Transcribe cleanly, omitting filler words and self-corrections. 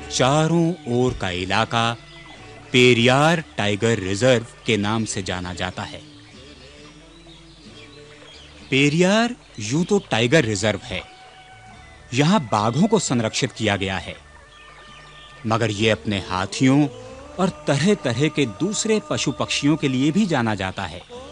चारों ओर का इलाका पेरियार टाइगर रिजर्व के नाम से जाना जाता है। पेरियार यूं तो टाइगर रिजर्व है, यहाँ बाघों को संरक्षित किया गया है, मगर ये अपने हाथियों और तरह-तरह के दूसरे पशु पक्षियों के लिए भी जाना जाता है।